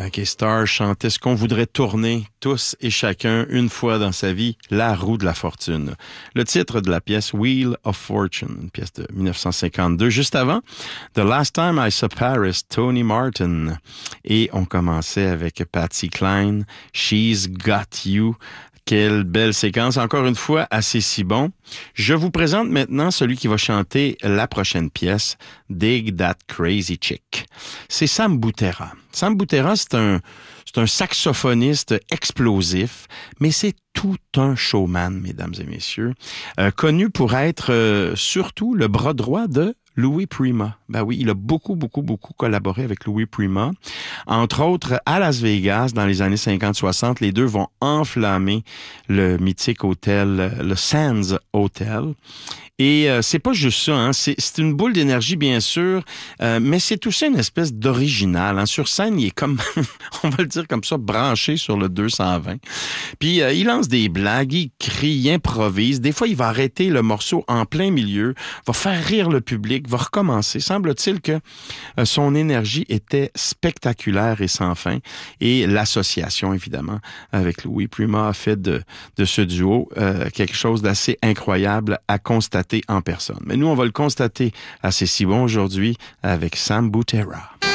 Banky Starr chantait ce qu'on voudrait tourner tous et chacun une fois dans sa vie, la roue de la fortune. Le titre de la pièce Wheel of Fortune, une pièce de 1952. Juste avant, The Last Time I Saw Paris, Tony Martin. Et on commençait avec Patsy Cline, She's Got You. Quelle belle séquence, encore une fois, assez si bon. Je vous présente maintenant celui qui va chanter la prochaine pièce, Dig That Crazy Chick. C'est Sam Butera. Sam Butera, c'est un saxophoniste explosif, mais c'est tout un showman, mesdames et messieurs, connu pour être surtout le bras droit de Louis Prima. Ben oui, il a beaucoup collaboré avec Louis Prima. Entre autres, à Las Vegas, dans les années 50-60, les deux vont enflammer le mythique hôtel, le Sands Hotel. Et c'est pas juste ça, hein. C'est une boule d'énergie, bien sûr, mais c'est aussi une espèce d'original. Hein. Sur scène, il est comme, on va le dire comme ça, branché sur le 220. Puis il lance des blagues, il crie, il improvise. Des fois, il va arrêter le morceau en plein milieu, va faire rire le public, va recommencer. Semble-t-il que son énergie était spectaculaire et sans fin. Et l'association, évidemment, avec Louis Prima a fait de ce duo quelque chose d'assez incroyable à constater en personne. Mais nous, on va le constater assez si bon aujourd'hui avec Sam Butera.